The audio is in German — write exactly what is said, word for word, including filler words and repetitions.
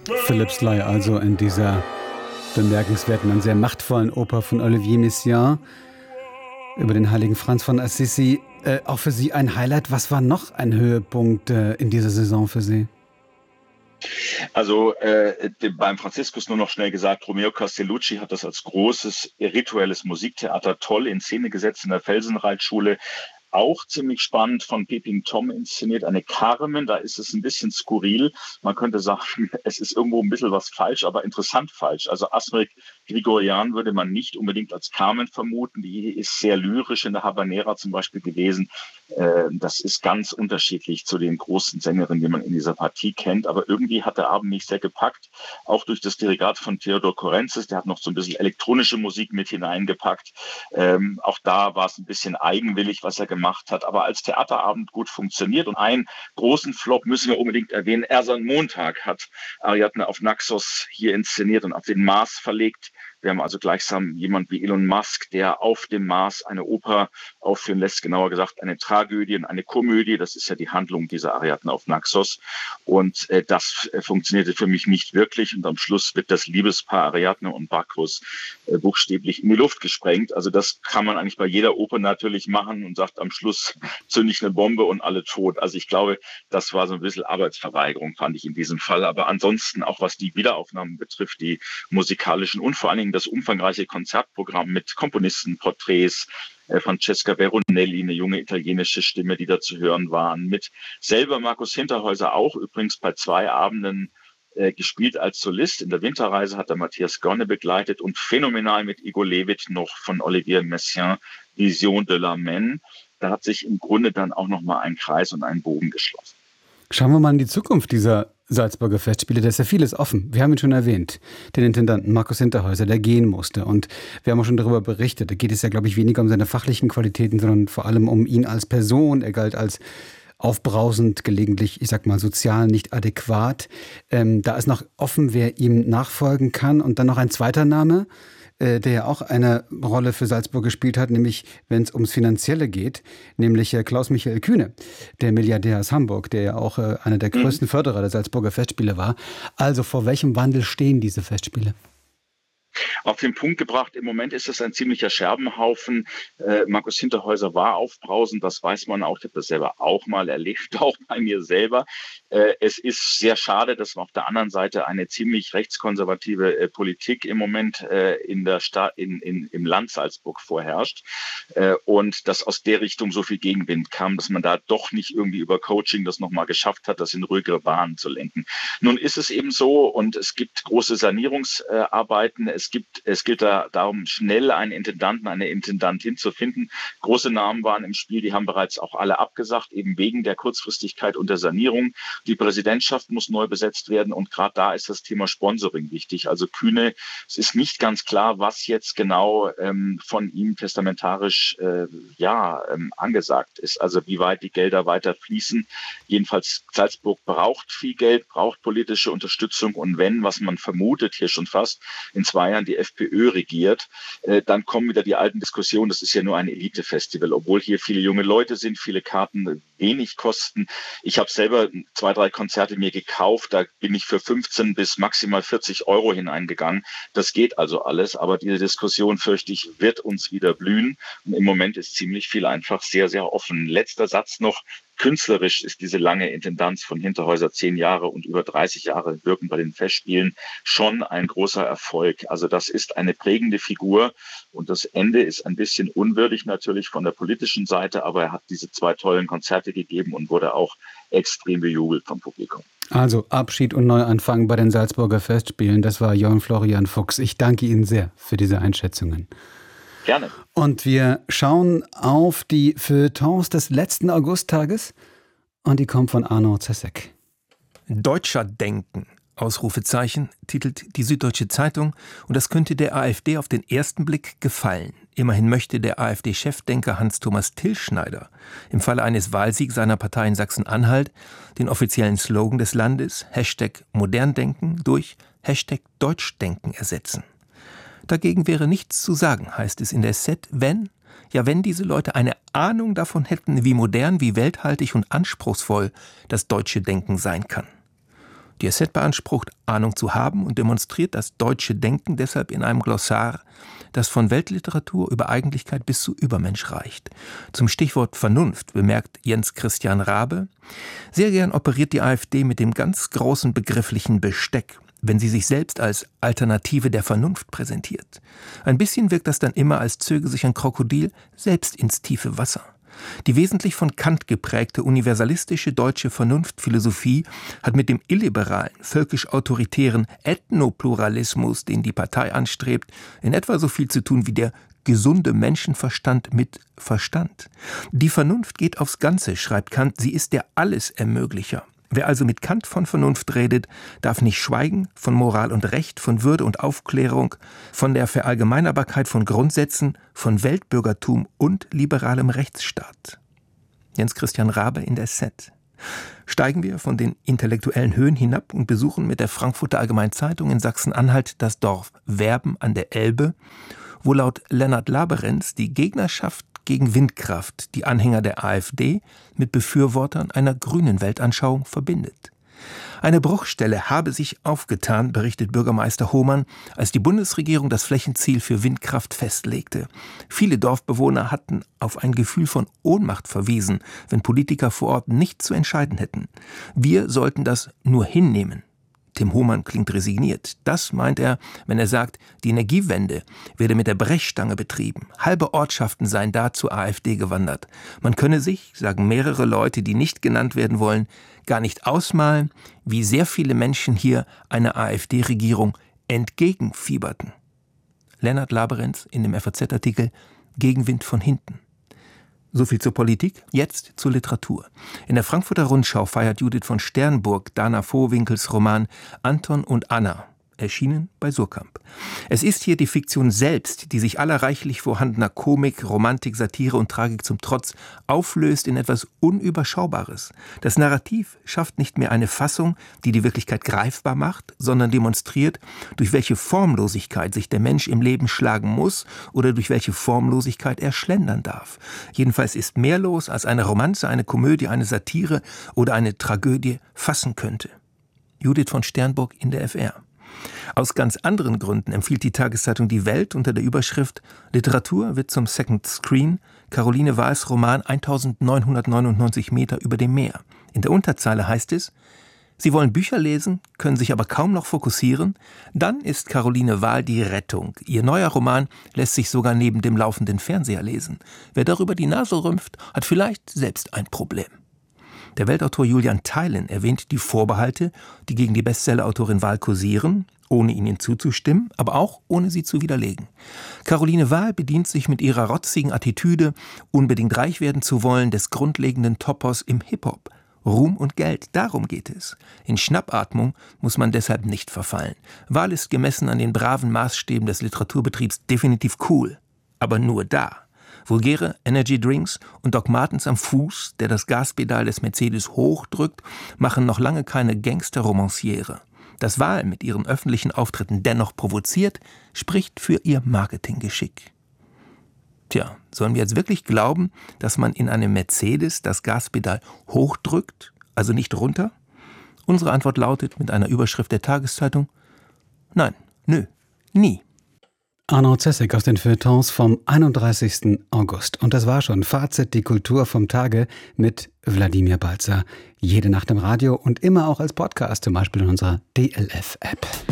Philipp Sly also in dieser bemerkenswerten und sehr machtvollen Oper von Olivier Messiaen über den heiligen Franz von Assisi. Äh, auch für Sie ein Highlight. Was war noch ein Höhepunkt äh, in dieser Saison für Sie? Also äh, beim Franziskus nur noch schnell gesagt, Romeo Castellucci hat das als großes rituelles Musiktheater toll in Szene gesetzt in der Felsenreitschule. Auch ziemlich spannend von Pepin Tom inszeniert, eine Carmen, da ist es ein bisschen skurril. Man könnte sagen, es ist irgendwo ein bisschen was falsch, aber interessant falsch. Also Asmik Grigorian würde man nicht unbedingt als Carmen vermuten, die ist sehr lyrisch in der Habanera zum Beispiel gewesen. Das ist ganz unterschiedlich zu den großen Sängerinnen, die man in dieser Partie kennt, aber irgendwie hat der Abend mich sehr gepackt, auch durch das Dirigat von Theodor Korenzis, der hat noch so ein bisschen elektronische Musik mit hineingepackt. Auch da war es ein bisschen eigenwillig, was er gemacht gemacht hat, aber als Theaterabend gut funktioniert. Und einen großen Flop müssen wir unbedingt erwähnen. Ersan Montag hat Ariadne auf Naxos hier inszeniert und auf den Mars verlegt. Wir haben also gleichsam jemand wie Elon Musk, der auf dem Mars eine Oper aufführen lässt, genauer gesagt eine Tragödie und eine Komödie. Das ist ja die Handlung dieser Ariadne auf Naxos. Und äh, das äh, funktionierte für mich nicht wirklich. Und am Schluss wird das Liebespaar Ariadne und Bakros äh, buchstäblich in die Luft gesprengt. Also das kann man eigentlich bei jeder Oper natürlich machen und sagt am Schluss zünde ich eine Bombe und alle tot. Also ich glaube, das war so ein bisschen Arbeitsverweigerung, fand ich in diesem Fall. Aber ansonsten auch was die Wiederaufnahmen betrifft, die musikalischen und vor allen Dingen das umfangreiche Konzertprogramm mit Komponistenporträts, äh, Francesca Veronelli, eine junge italienische Stimme, die da zu hören waren, mit selber Markus Hinterhäuser auch übrigens bei zwei Abenden äh, gespielt als Solist. In der Winterreise hat er Matthias Gorne begleitet und phänomenal mit Igor Levit noch von Olivier Messiaen, Vision de la Maine. Da hat sich im Grunde dann auch nochmal ein Kreis und ein Bogen geschlossen. Schauen wir mal in die Zukunft dieser Salzburger Festspiele. Da ist ja vieles offen. Wir haben ihn schon erwähnt, den Intendanten Markus Hinterhäuser, der gehen musste. Und wir haben auch schon darüber berichtet. Da geht es ja, glaube ich, weniger um seine fachlichen Qualitäten, sondern vor allem um ihn als Person. Er galt als aufbrausend, gelegentlich, ich sag mal, sozial nicht adäquat. Ähm, da ist noch offen, wer ihm nachfolgen kann. Und dann noch ein zweiter Name, der ja auch eine Rolle für Salzburg gespielt hat, nämlich wenn es ums Finanzielle geht, nämlich Klaus-Michael Kühne, der Milliardär aus Hamburg, der ja auch einer der größten mhm. Förderer der Salzburger Festspiele war. Also vor welchem Wandel stehen diese Festspiele? Auf den Punkt gebracht, im Moment ist es ein ziemlicher Scherbenhaufen. Äh, Markus Hinterhäuser war aufbrausend, das weiß man auch. Ich habe das selber auch mal erlebt, auch bei mir selber. Äh, es ist sehr schade, dass auf der anderen Seite eine ziemlich rechtskonservative äh, Politik im Moment äh, in der Sta- in, in, im Land Salzburg vorherrscht äh, und dass aus der Richtung so viel Gegenwind kam, dass man da doch nicht irgendwie über Coaching das nochmal geschafft hat, das in ruhigere Bahnen zu lenken. Nun ist es eben so und es gibt große Sanierungsarbeiten. Äh, Es gibt, es gilt da darum, schnell einen Intendanten, eine Intendantin zu finden. Große Namen waren im Spiel, die haben bereits auch alle abgesagt, eben wegen der Kurzfristigkeit und der Sanierung. Die Präsidentschaft muss neu besetzt werden und gerade da ist das Thema Sponsoring wichtig. Also Kühne, es ist nicht ganz klar, was jetzt genau ähm, von ihm testamentarisch äh, ja, ähm, angesagt ist. Also wie weit die Gelder weiter fließen. Jedenfalls Salzburg braucht viel Geld, braucht politische Unterstützung und wenn, was man vermutet hier schon fast, in zwei Jahren die FPÖ regiert, äh, dann kommen wieder die alten Diskussionen, das ist ja nur ein Elite-Festival, obwohl hier viele junge Leute sind, viele Karten wenig kosten. Ich habe selber zwei, drei Konzerte mir gekauft, da bin ich für fünfzehn bis maximal vierzig Euro hineingegangen. Das geht also alles, aber diese Diskussion, fürchte ich, wird uns wieder blühen. Und im Moment ist ziemlich viel einfach sehr, sehr offen. Letzter Satz noch. Künstlerisch ist diese lange Intendanz von Hinterhäuser, zehn Jahre und über dreißig Jahre wirken bei den Festspielen, schon ein großer Erfolg. Also das ist eine prägende Figur und das Ende ist ein bisschen unwürdig natürlich von der politischen Seite, aber er hat diese zwei tollen Konzerte gegeben und wurde auch extrem bejubelt vom Publikum. Also Abschied und Neuanfang bei den Salzburger Festspielen, das war Jörn Florian Fuchs. Ich danke Ihnen sehr für diese Einschätzungen. Gerne. Und wir schauen auf die Feuilletons des letzten Augusttages und die kommt von Arno Zesek. Deutscher Denken, Ausrufezeichen, titelt die Süddeutsche Zeitung und das könnte der AfD auf den ersten Blick gefallen. Immerhin möchte der AfD-Chefdenker Hans-Thomas Tillschneider im Falle eines Wahlsiegs seiner Partei in Sachsen-Anhalt den offiziellen Slogan des Landes, Hashtag Moderndenken, durch Hashtag Deutschdenken ersetzen. Dagegen wäre nichts zu sagen, heißt es in der S E T, wenn, ja wenn diese Leute eine Ahnung davon hätten, wie modern, wie welthaltig und anspruchsvoll das deutsche Denken sein kann. Die S Z beansprucht, Ahnung zu haben und demonstriert das deutsche Denken deshalb in einem Glossar, das von Weltliteratur über Eigentlichkeit bis zu Übermensch reicht. Zum Stichwort Vernunft bemerkt Jens Christian Raabe: Sehr gern operiert die AfD mit dem ganz großen begrifflichen Besteck, wenn sie sich selbst als Alternative der Vernunft präsentiert. Ein bisschen wirkt das dann immer, als zöge sich ein Krokodil selbst ins tiefe Wasser. Die wesentlich von Kant geprägte universalistische deutsche Vernunftphilosophie hat mit dem illiberalen, völkisch-autoritären Ethnopluralismus, den die Partei anstrebt, in etwa so viel zu tun wie der gesunde Menschenverstand mit Verstand. Die Vernunft geht aufs Ganze, schreibt Kant, sie ist der Allesermöglicher. Wer also mit Kant von Vernunft redet, darf nicht schweigen von Moral und Recht, von Würde und Aufklärung, von der Verallgemeinerbarkeit von Grundsätzen, von Weltbürgertum und liberalem Rechtsstaat. Jens Christian Raabe in der S Z. Steigen wir von den intellektuellen Höhen hinab und besuchen mit der Frankfurter Allgemeinen Zeitung in Sachsen-Anhalt das Dorf Werben an der Elbe, wo laut Lennart Laberenz die Gegnerschaft gegen Windkraft die Anhänger der AfD mit Befürwortern einer grünen Weltanschauung verbindet. Eine Bruchstelle habe sich aufgetan, berichtet Bürgermeister Hohmann, als die Bundesregierung das Flächenziel für Windkraft festlegte. Viele Dorfbewohner hatten auf ein Gefühl von Ohnmacht verwiesen, wenn Politiker vor Ort nicht zu entscheiden hätten. Wir sollten das nur hinnehmen. Tim Hohmann klingt resigniert. Das meint er, wenn er sagt, die Energiewende werde mit der Brechstange betrieben. Halbe Ortschaften seien da zur AfD gewandert. Man könne sich, sagen mehrere Leute, die nicht genannt werden wollen, gar nicht ausmalen, wie sehr viele Menschen hier einer AfD-Regierung entgegenfieberten. Lennart Laberenz in dem F A Z-Artikel Gegenwind von hinten. So viel zur Politik, jetzt zur Literatur. In der Frankfurter Rundschau feiert Judith von Sternburg Dana Vohwinkels Roman Anton und Anna, erschienen bei Surkamp. Es ist hier die Fiktion selbst, die sich aller reichlich vorhandener Komik, Romantik, Satire und Tragik zum Trotz auflöst in etwas Unüberschaubares. Das Narrativ schafft nicht mehr eine Fassung, die die Wirklichkeit greifbar macht, sondern demonstriert, durch welche Formlosigkeit sich der Mensch im Leben schlagen muss oder durch welche Formlosigkeit er schlendern darf. Jedenfalls ist mehr los, als eine Romanze, eine Komödie, eine Satire oder eine Tragödie fassen könnte. Judith von Sternburg in der F R. Aus ganz anderen Gründen empfiehlt die Tageszeitung Die Welt unter der Überschrift Literatur wird zum Second Screen Caroline Wahls Roman eintausendneunhundertneunundneunzig Meter über dem Meer. In der Unterzeile heißt es: Sie wollen Bücher lesen, können sich aber kaum noch fokussieren? Dann ist Caroline Wahl die Rettung. Ihr neuer Roman lässt sich sogar neben dem laufenden Fernseher lesen. Wer darüber die Nase rümpft, hat vielleicht selbst ein Problem. Der Weltautor Julian Theilen erwähnt die Vorbehalte, die gegen die Bestsellerautorin Wahl kursieren, ohne ihnen zuzustimmen, aber auch ohne sie zu widerlegen. Caroline Wahl bedient sich mit ihrer rotzigen Attitüde, unbedingt reich werden zu wollen, des grundlegenden Topos im Hip-Hop. Ruhm und Geld, darum geht es. In Schnappatmung muss man deshalb nicht verfallen. Wahl ist gemessen an den braven Maßstäben des Literaturbetriebs definitiv cool, aber nur da. Vulgäre Energy-Drinks und Doc Martens am Fuß, der das Gaspedal des Mercedes hochdrückt, machen noch lange keine Gangster-Romanciere. Dass Wahl mit ihren öffentlichen Auftritten dennoch provoziert, spricht für ihr Marketinggeschick. Tja, sollen wir jetzt wirklich glauben, dass man in einem Mercedes das Gaspedal hochdrückt, also nicht runter? Unsere Antwort lautet mit einer Überschrift der Tageszeitung: Nein, nö, nie. Arno Zessek aus den Feuilletons vom einunddreißigsten August. Und das war schon Fazit, die Kultur vom Tage mit Wladimir Balzer. Jede Nacht im Radio und immer auch als Podcast, zum Beispiel in unserer D L F-App.